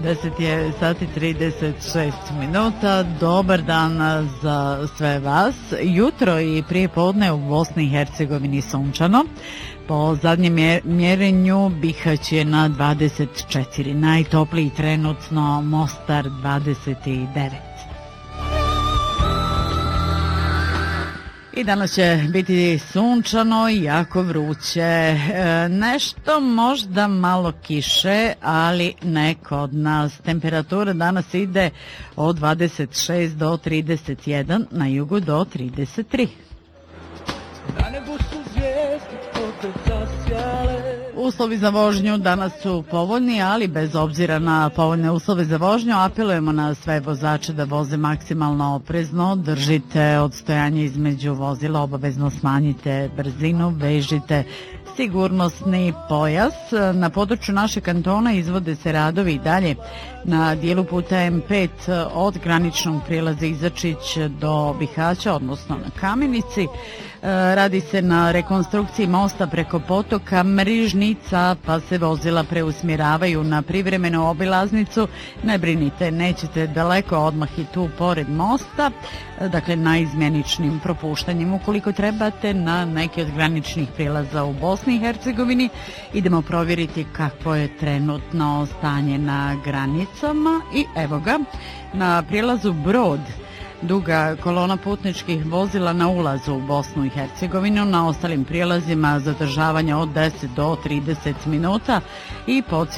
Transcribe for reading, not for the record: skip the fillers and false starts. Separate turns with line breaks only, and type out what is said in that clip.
10 je sati 36 minuta. Dobar dan za sve vas. Jutro i prije podne u Bosni i Hercegovini sunčano. Po zadnjem mjerenju Bihać je na 24, najtopliji trenutno Mostar 29. I danas će biti sunčano i jako vruće. Nešto možda malo kiše, ali ne kod nas. Temperatura danas ide od 26 do 31, na jugu do 33. Na nebu su zvijezde opet zasjale. Uslovi za vožnju danas su povoljni, ali bez obzira na povoljne uslove za vožnju apelujemo na sve vozače da voze maksimalno oprezno, držite odstojanje između vozila, obavezno smanjite brzinu, vežite sigurnosni pojas. Na području našeg kantona izvode se radovi i dalje na dijelu puta M5 od graničnog prijelaza Izačić do Bihaća, odnosno na Kamenici. Radi se na rekonstrukciji mosta preko potoka Mrižnica, pa se vozila preusmjeravaju na privremenu obilaznicu. Ne brinite, nećete daleko, odmah i tu pored mosta, dakle na izmjeničnim propuštanjem. Ukoliko trebate na neki od graničnih prijelaza u Bosni i Hercegovini, idemo provjeriti kakvo je trenutno stanje na granicama. I evo ga, na prijelazu Brod duga kolona putničkih vozila na ulazu u Bosnu i Hercegovinu, na ostalim prijelazima zadržavanja od 10 do 30 minuta i